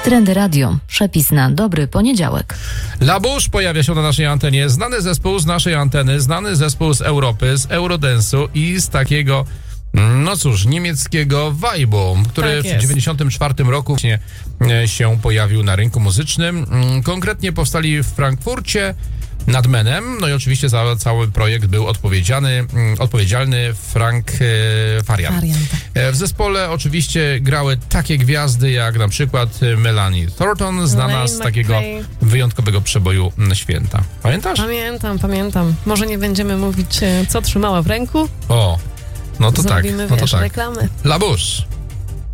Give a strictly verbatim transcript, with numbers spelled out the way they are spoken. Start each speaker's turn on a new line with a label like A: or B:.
A: Trendy Radio. Przepis na dobry poniedziałek.
B: La Bouche pojawia się na naszej antenie. Znany zespół z naszej anteny, znany zespół z Europy, z Eurodance'u i z takiego, no cóż, niemieckiego vibe'u, który
C: Tak
B: w dziewięćdziesiątym czwartym roku się pojawił na rynku muzycznym. Konkretnie powstali w Frankfurcie nad Menem, no i oczywiście za cały projekt był odpowiedzialny, odpowiedzialny Frank e, Farian.
C: Farian, tak.
B: W zespole oczywiście grały takie gwiazdy jak na przykład Melanie Thornton, znana
C: Wayne
B: z takiego
C: McCray.
B: wyjątkowego przeboju Święta. Pamiętasz?
C: Pamiętam, pamiętam. Może nie będziemy mówić, e, co trzymała w ręku.
B: O, no to tak,
C: Zrobimy,
B: no to
C: wiesz,
B: tak.
C: reklamy.
B: La Bouche.